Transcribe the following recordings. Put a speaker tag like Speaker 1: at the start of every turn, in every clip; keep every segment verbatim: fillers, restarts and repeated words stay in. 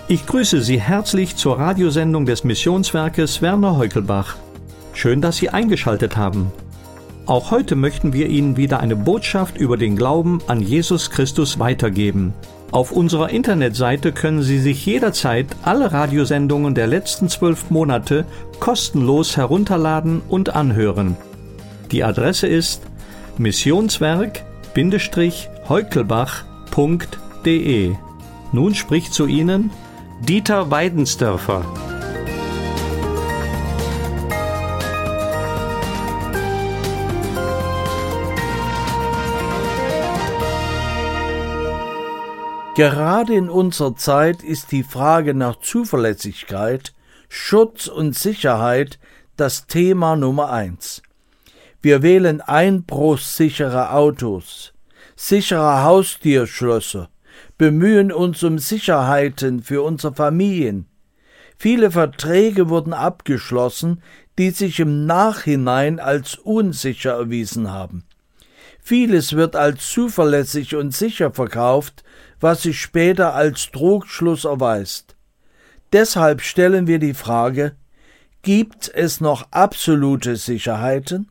Speaker 1: Ich grüße Sie herzlich zur Radiosendung des Missionswerkes Werner Heukelbach. Schön, dass Sie eingeschaltet haben. Auch heute möchten wir Ihnen wieder eine Botschaft über den Glauben an Jesus Christus weitergeben. Auf unserer Internetseite können Sie sich jederzeit alle Radiosendungen der letzten zwölf Monate kostenlos herunterladen und anhören. Die Adresse ist missionswerk-heukelbach punkt de. Nun spricht zu Ihnen Dieter Weidensdörfer.
Speaker 2: Gerade in unserer Zeit ist die Frage nach Zuverlässigkeit, Schutz und Sicherheit das Thema Nummer eins. Wir wählen einbruchssichere Autos, sichere Haustürschlösser, bemühen uns um Sicherheiten für unsere Familien. Viele Verträge wurden abgeschlossen, die sich im Nachhinein als unsicher erwiesen haben. Vieles wird als zuverlässig und sicher verkauft, was sich später als Trugschluss erweist. Deshalb stellen wir die Frage: Gibt es noch absolute Sicherheiten?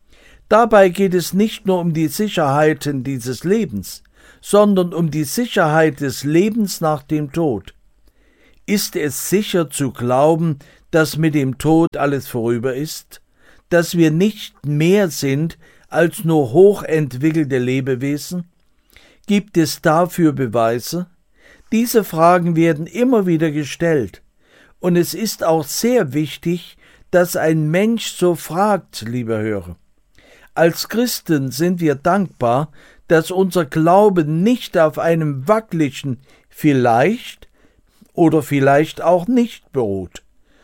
Speaker 2: Dabei geht es nicht nur um die Sicherheiten dieses Lebens, sondern um die Sicherheit des Lebens nach dem Tod. Ist es sicher zu glauben, dass mit dem Tod alles vorüber ist, dass wir nicht mehr sind als nur hochentwickelte Lebewesen? Gibt es dafür Beweise? Diese Fragen werden immer wieder gestellt, und es ist auch sehr wichtig, dass ein Mensch so fragt, lieber Hörer. Als Christen sind wir dankbar, dass unser Glaube nicht auf einem wackeligen vielleicht oder vielleicht auch nicht beruht.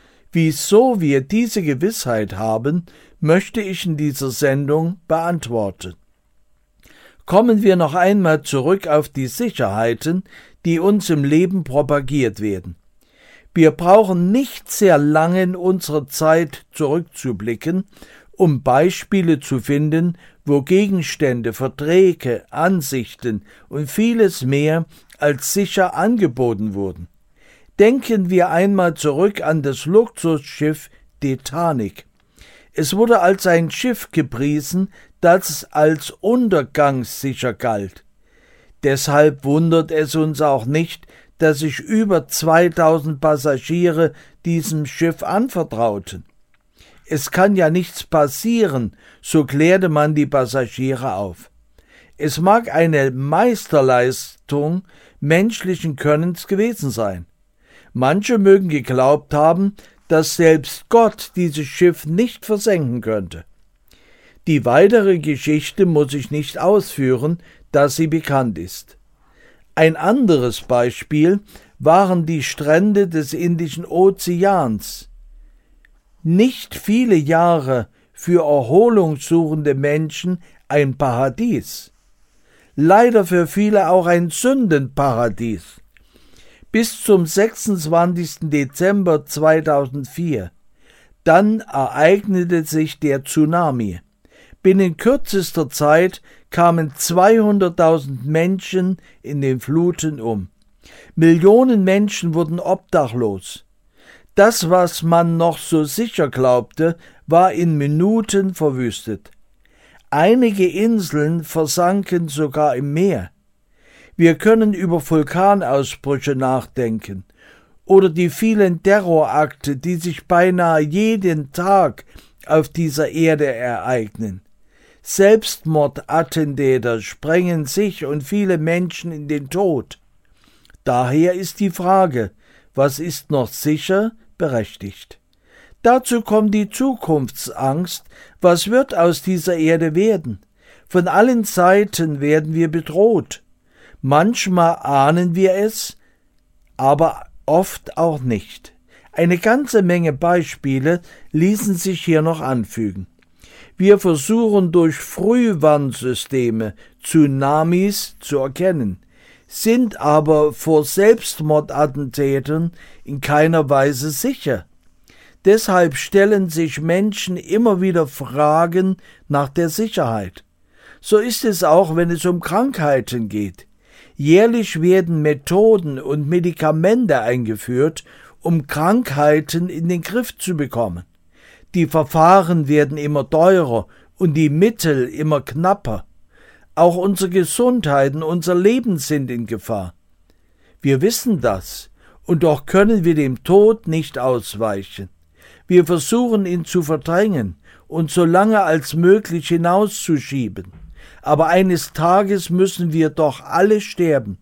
Speaker 2: Wieso wir diese Gewissheit haben, möchte ich in dieser Sendung beantworten. Kommen wir noch einmal zurück auf die Sicherheiten, die uns im Leben propagiert werden. Wir brauchen nicht sehr lange in unserer Zeit zurückzublicken, um Beispiele zu finden, wo Gegenstände, Verträge, Ansichten und vieles mehr als sicher angeboten wurden. Denken wir einmal zurück an das Luxusschiff Titanic. Es wurde als ein Schiff gepriesen, das als untergangssicher galt. Deshalb wundert es uns auch nicht, dass sich über zweitausend Passagiere diesem Schiff anvertrauten. Es kann ja nichts passieren, so klärte man die Passagiere auf. Es mag eine Meisterleistung menschlichen Könnens gewesen sein. Manche mögen geglaubt haben, dass selbst Gott dieses Schiff nicht versenken könnte. Die weitere Geschichte muss ich nicht ausführen, da sie bekannt ist. Ein anderes Beispiel waren die Strände des Indischen Ozeans. Nicht viele Jahre für erholungssuchende Menschen ein Paradies. Leider für viele auch ein Sündenparadies. Bis zum sechsundzwanzigsten Dezember zweitausendvier. Dann ereignete sich der Tsunami. Binnen kürzester Zeit kamen zweihunderttausend Menschen in den Fluten um. Millionen Menschen wurden obdachlos. Das, was man noch so sicher glaubte, war in Minuten verwüstet. Einige Inseln versanken sogar im Meer. Wir können über Vulkanausbrüche nachdenken oder die vielen Terrorakte, die sich beinahe jeden Tag auf dieser Erde ereignen. Selbstmordattentäter sprengen sich und viele Menschen in den Tod. Daher ist die Frage: Was ist noch sicher, berechtigt? Dazu kommt die Zukunftsangst. Was wird aus dieser Erde werden? Von allen Seiten werden wir bedroht. Manchmal ahnen wir es, aber oft auch nicht. Eine ganze Menge Beispiele ließen sich hier noch anfügen. Wir versuchen durch Frühwarnsysteme Tsunamis zu erkennen, sind aber vor Selbstmordattentätern in keiner Weise sicher. Deshalb stellen sich Menschen immer wieder Fragen nach der Sicherheit. So ist es auch, wenn es um Krankheiten geht. Jährlich werden Methoden und Medikamente eingeführt, um Krankheiten in den Griff zu bekommen. Die Verfahren werden immer teurer und die Mittel immer knapper. Auch unsere Gesundheit und unser Leben sind in Gefahr. Wir wissen das, und doch können wir dem Tod nicht ausweichen. Wir versuchen ihn zu verdrängen und so lange als möglich hinauszuschieben. Aber eines Tages müssen wir doch alle sterben.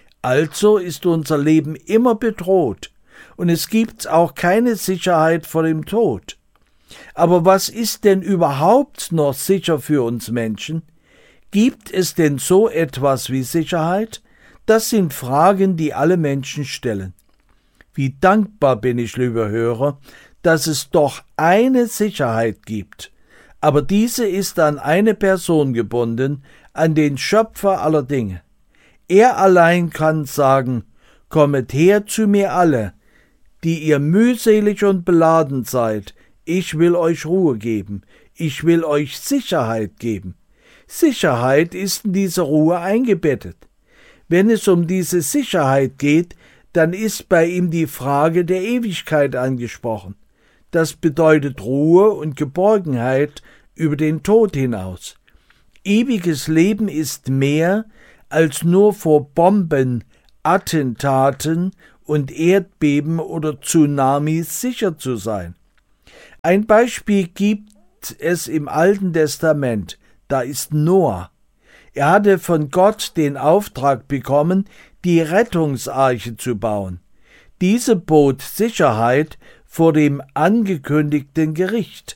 Speaker 2: Also ist unser Leben immer bedroht, und es gibt auch keine Sicherheit vor dem Tod. Aber was ist denn überhaupt noch sicher für uns Menschen? Gibt es denn so etwas wie Sicherheit? Das sind Fragen, die alle Menschen stellen. Wie dankbar bin ich, lieber Hörer, dass es doch eine Sicherheit gibt. Aber diese ist an eine Person gebunden, an den Schöpfer aller Dinge. Er allein kann sagen: Kommet her zu mir alle, die ihr mühselig und beladen seid, ich will euch Ruhe geben, ich will euch Sicherheit geben. Sicherheit ist in diese Ruhe eingebettet. Wenn es um diese Sicherheit geht, dann ist bei ihm die Frage der Ewigkeit angesprochen. Das bedeutet Ruhe und Geborgenheit über den Tod hinaus. Ewiges Leben ist mehr, als nur vor Bomben, Attentaten und Erdbeben oder Tsunamis sicher zu sein. Ein Beispiel gibt es im Alten Testament, da ist Noah. Er hatte von Gott den Auftrag bekommen, die Rettungsarche zu bauen. Diese bot Sicherheit vor dem angekündigten Gericht.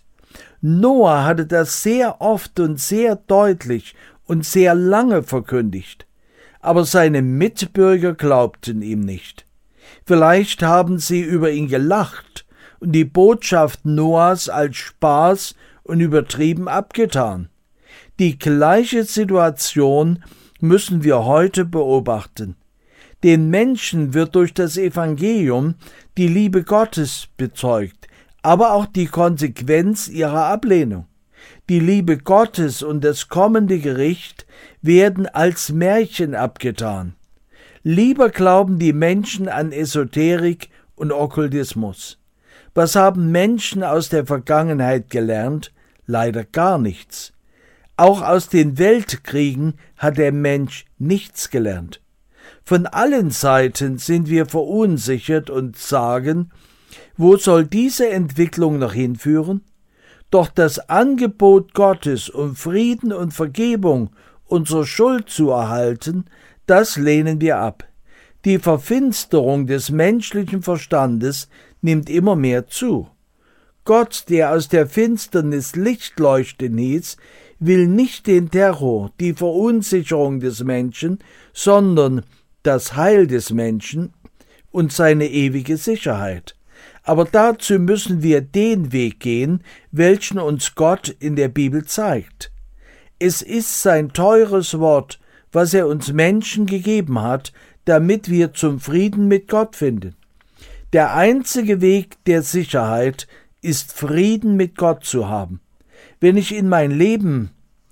Speaker 2: Noah hatte das sehr oft und sehr deutlich und sehr lange verkündigt, aber seine Mitbürger glaubten ihm nicht. Vielleicht haben sie über ihn gelacht und die Botschaft Noahs als Spaß und übertrieben abgetan. Die gleiche Situation müssen wir heute beobachten. Den Menschen wird durch das Evangelium die Liebe Gottes bezeugt, aber auch die Konsequenz ihrer Ablehnung. Die Liebe Gottes und das kommende Gericht werden als Märchen abgetan. Lieber glauben die Menschen an Esoterik und Okkultismus. Was haben Menschen aus der Vergangenheit gelernt? Leider gar nichts. Auch aus den Weltkriegen hat der Mensch nichts gelernt. Von allen Seiten sind wir verunsichert und sagen: Wo soll diese Entwicklung noch hinführen? Doch das Angebot Gottes, um Frieden und Vergebung unserer Schuld zu erhalten, das lehnen wir ab. Die Verfinsterung des menschlichen Verstandes nimmt immer mehr zu. Gott, der aus der Finsternis Licht leuchten hieß, will nicht den Terror, die Verunsicherung des Menschen, sondern das Heil des Menschen und seine ewige Sicherheit. Aber dazu müssen wir den Weg gehen, welchen uns Gott in der Bibel zeigt. Es ist sein teures Wort, was er uns Menschen gegeben hat, damit wir zum Frieden mit Gott finden. Der einzige Weg der Sicherheit ist, Frieden mit Gott zu haben. Wenn ich in mein Leben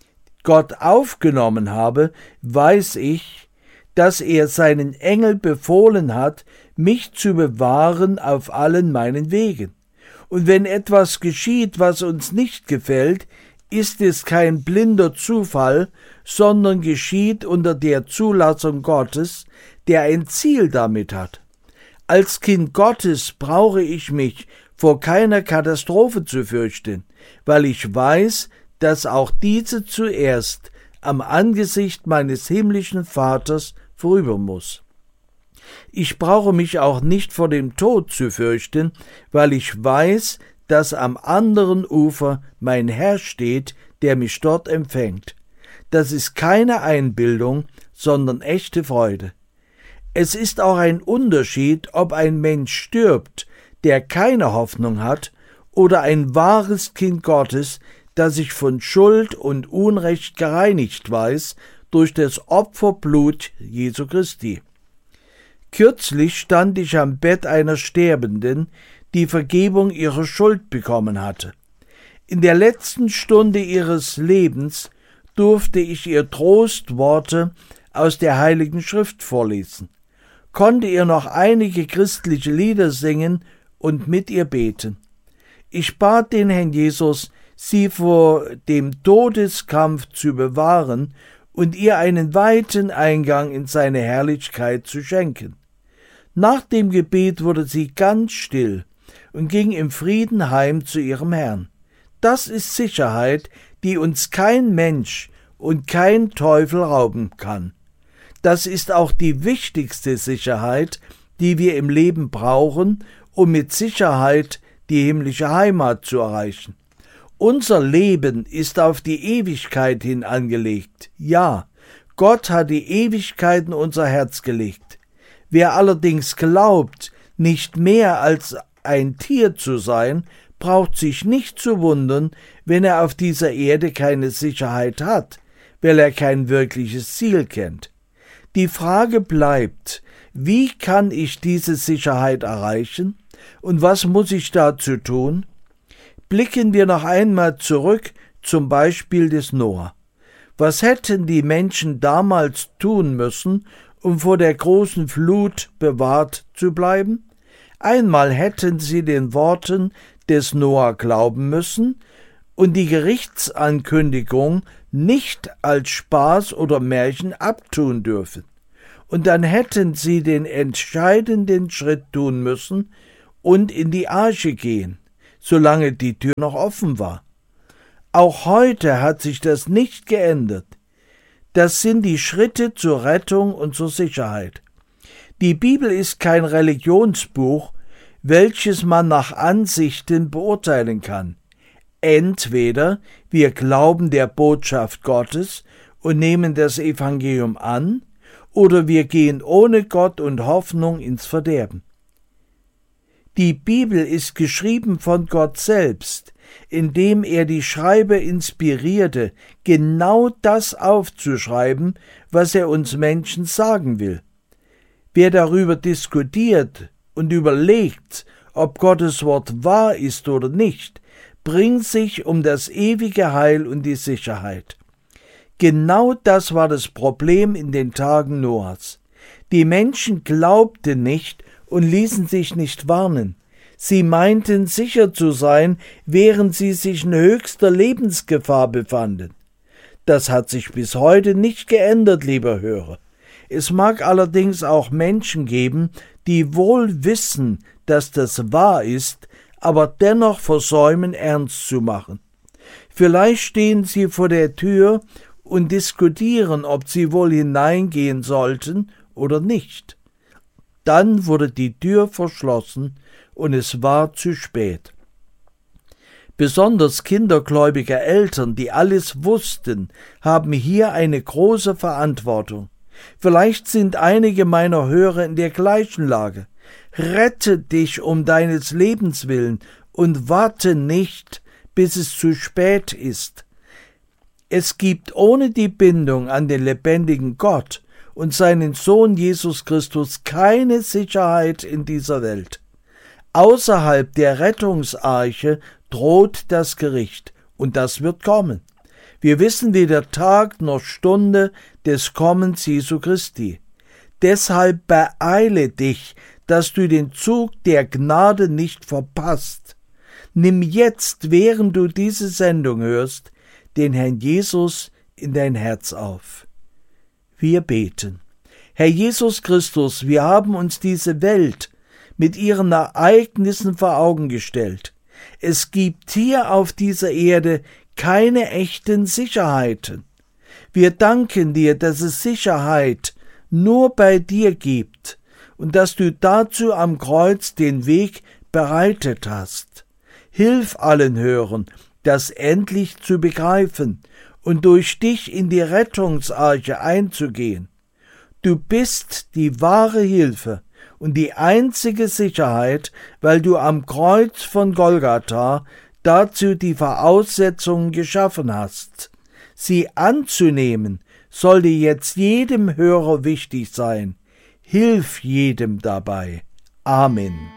Speaker 2: Gott aufgenommen habe, weiß ich, dass er seinen Engel befohlen hat, mich zu bewahren auf allen meinen Wegen. Und wenn etwas geschieht, was uns nicht gefällt, ist es kein blinder Zufall, sondern geschieht unter der Zulassung Gottes, der ein Ziel damit hat. Als Kind Gottes brauche ich mich vor keiner Katastrophe zu fürchten, weil ich weiß, dass auch diese zuerst am Angesicht meines himmlischen Vaters vorüber muss. Ich brauche mich auch nicht vor dem Tod zu fürchten, weil ich weiß, dass am anderen Ufer mein Herr steht, der mich dort empfängt. Das ist keine Einbildung, sondern echte Freude. Es ist auch ein Unterschied, ob ein Mensch stirbt, der keine Hoffnung hat, oder ein wahres Kind Gottes, das sich von Schuld und Unrecht gereinigt weiß durch das Opferblut Jesu Christi. Kürzlich stand ich am Bett einer Sterbenden, die Vergebung ihrer Schuld bekommen hatte. In der letzten Stunde ihres Lebens durfte ich ihr Trostworte aus der Heiligen Schrift vorlesen, konnte ihr noch einige christliche Lieder singen und mit ihr beten. Ich bat den Herrn Jesus, sie vor dem Todeskampf zu bewahren und ihr einen weiten Eingang in seine Herrlichkeit zu schenken. Nach dem Gebet wurde sie ganz still und ging im Frieden heim zu ihrem Herrn. Das ist Sicherheit, die uns kein Mensch und kein Teufel rauben kann. Das ist auch die wichtigste Sicherheit, die wir im Leben brauchen, um mit Sicherheit die himmlische Heimat zu erreichen. Unser Leben ist auf die Ewigkeit hin angelegt. Ja, Gott hat die Ewigkeit in unser Herz gelegt. Wer allerdings glaubt, nicht mehr als ein Tier zu sein, braucht sich nicht zu wundern, wenn er auf dieser Erde keine Sicherheit hat, weil er kein wirkliches Ziel kennt. Die Frage bleibt, wie kann ich diese Sicherheit erreichen und was muss ich dazu tun? Blicken wir noch einmal zurück zum Beispiel des Noah. Was hätten die Menschen damals tun müssen, um vor der großen Flut bewahrt zu bleiben? Einmal hätten sie den Worten des Noah glauben müssen und die Gerichtsankündigung nicht als Spaß oder Märchen abtun dürfen. Und dann hätten sie den entscheidenden Schritt tun müssen und in die Arche gehen, solange die Tür noch offen war. Auch heute hat sich das nicht geändert. Das sind die Schritte zur Rettung und zur Sicherheit. Die Bibel ist kein Religionsbuch, welches man nach Ansichten beurteilen kann. Entweder wir glauben der Botschaft Gottes und nehmen das Evangelium an, oder wir gehen ohne Gott und Hoffnung ins Verderben. Die Bibel ist geschrieben von Gott selbst, indem er die Schreiber inspirierte, genau das aufzuschreiben, was er uns Menschen sagen will. Wer darüber diskutiert und überlegt, ob Gottes Wort wahr ist oder nicht, bringt sich um das ewige Heil und die Sicherheit. Genau das war das Problem in den Tagen Noahs. Die Menschen glaubten nicht und ließen sich nicht warnen. Sie meinten sicher zu sein, während sie sich in höchster Lebensgefahr befanden. Das hat sich bis heute nicht geändert, lieber Hörer. Es mag allerdings auch Menschen geben, die wohl wissen, dass das wahr ist, aber dennoch versäumen, ernst zu machen. Vielleicht stehen sie vor der Tür und diskutieren, ob sie wohl hineingehen sollten oder nicht. Dann wurde die Tür verschlossen und es war zu spät. Besonders kindergläubige Eltern, die alles wussten, haben hier eine große Verantwortung. Vielleicht sind einige meiner Hörer in der gleichen Lage. Rette dich um deines Lebens willen und warte nicht, bis es zu spät ist. Es gibt ohne die Bindung an den lebendigen Gott und seinen Sohn Jesus Christus keine Sicherheit in dieser Welt. Außerhalb der Rettungsarche droht das Gericht, und das wird kommen. Wir wissen weder Tag noch Stunde des Kommens Jesu Christi. Deshalb beeile dich, dass du den Zug der Gnade nicht verpasst. Nimm jetzt, während du diese Sendung hörst, den Herrn Jesus in dein Herz auf. Wir beten. Herr Jesus Christus, wir haben uns diese Welt mit ihren Ereignissen vor Augen gestellt. Es gibt hier auf dieser Erde keine echten Sicherheiten. Wir danken dir, dass es Sicherheit nur bei dir gibt und dass du dazu am Kreuz den Weg bereitet hast. Hilf allen Hörern, das endlich zu begreifen und durch dich in die Rettungsarche einzugehen. Du bist die wahre Hilfe und die einzige Sicherheit, weil du am Kreuz von Golgatha dazu die Voraussetzungen geschaffen hast. Sie anzunehmen, sollte jetzt jedem Hörer wichtig sein. Hilf jedem dabei. Amen.